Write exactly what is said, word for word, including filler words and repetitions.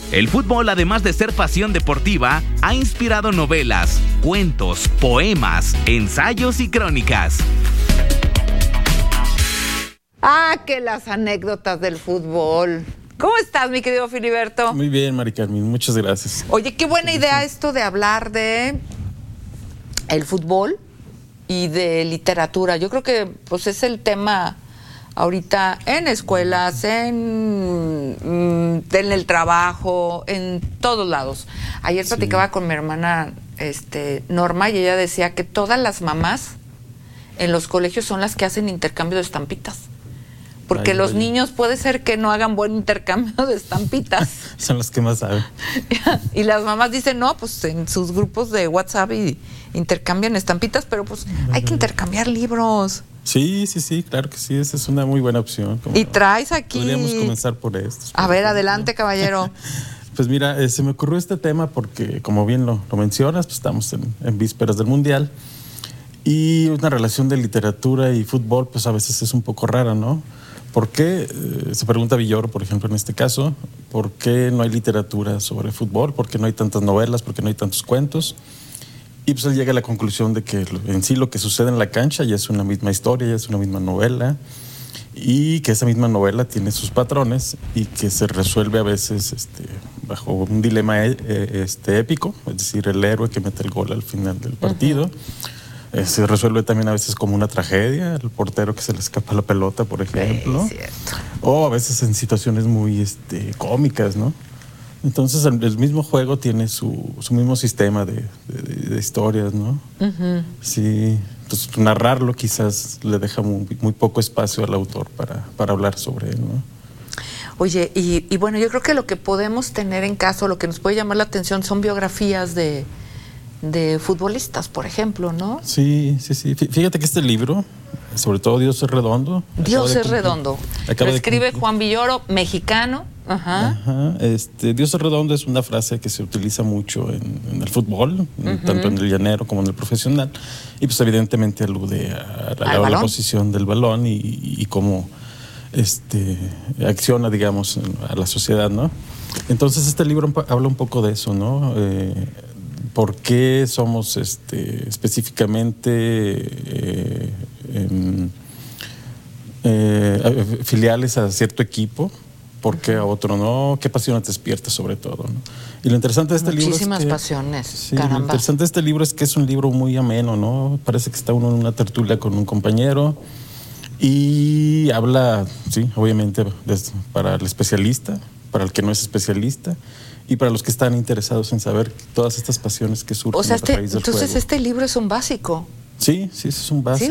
El fútbol, además de ser pasión deportiva, ha inspirado novelas, cuentos, poemas, ensayos y crónicas. Ah, que las anécdotas del fútbol. ¿Cómo estás, mi querido Filiberto? Muy bien, Mari Carmen, muchas gracias. Oye, qué buena idea esto de hablar de el fútbol y de literatura. Yo creo que pues es el tema ahorita en escuelas, en, en el trabajo, en todos lados. Ayer sí. platicaba con mi hermana este, Norma y ella decía que todas las mamás en los colegios son las que hacen intercambio de estampitas. Porque vaya, los vaya. niños puede ser que no hagan buen intercambio de estampitas. Son los que más saben. Y las mamás dicen, no, pues en sus grupos de WhatsApp y intercambian estampitas, pero pues hay que intercambiar libros. Sí, sí, sí, claro que sí, esa es una muy buena opción. Y traes aquí... Podríamos comenzar por esto. A ver, adelante, caballero. Pues mira, eh, se me ocurrió este tema porque, como bien lo, lo mencionas, pues estamos en, en vísperas del Mundial y una relación de literatura y fútbol, pues a veces es un poco rara, ¿no? ¿Por qué? Eh, se pregunta Villoro, por ejemplo, en este caso, ¿por qué no hay literatura sobre fútbol? ¿Por qué no hay tantas novelas? ¿Por qué no hay tantos cuentos? Y pues él llega a la conclusión de que en sí lo que sucede en la cancha ya es una misma historia, ya es una misma novela, y que esa misma novela tiene sus patrones y que se resuelve a veces este, bajo un dilema eh, este, épico, es decir, el héroe que mete el gol al final del partido. Uh-huh. Eh, se resuelve también a veces como una tragedia, el portero que se le escapa la pelota, por ejemplo. Sí, cierto. O a veces en situaciones muy este, cómicas, ¿no? Entonces el, el mismo juego tiene su, su mismo sistema de, de, de historias, ¿no? Uh-huh. Sí, entonces narrarlo quizás le deja muy, muy poco espacio al autor para, para hablar sobre él, ¿no? Oye, y, y bueno, yo creo que lo que podemos tener en caso, lo que nos puede llamar la atención son biografías de... de futbolistas, por ejemplo, ¿no? Sí, sí, sí. Fíjate que este libro, sobre todo Dios es redondo. Dios es redondo. Lo escribe Juan Villoro, mexicano. Ajá. Ajá. Este, Dios es redondo es una frase que se utiliza mucho en, en el fútbol, uh-huh. tanto en el llanero como en el profesional, y pues evidentemente alude a, a, la, a la posición del balón y, y, y cómo este, acciona, digamos, a la sociedad, ¿no? Entonces este libro habla un poco de eso, ¿no? Eh, ¿Por qué somos este, específicamente eh, eh, eh, filiales a cierto equipo? ¿Por qué a otro no? ¿Qué pasiones despierta sobre todo, ¿no? Y lo interesante de este Muchísimas libro es que... pasiones, sí, caramba. Lo interesante de este libro es que es un libro muy ameno, ¿no? Parece que está uno en una tertulia con un compañero y habla, sí, obviamente, para el especialista, para el que no es especialista, y para los que están interesados en saber todas estas pasiones que surgen o sea, a este, raíz del entonces juego. este libro es un básico. Sí, sí, es un básico. Sí,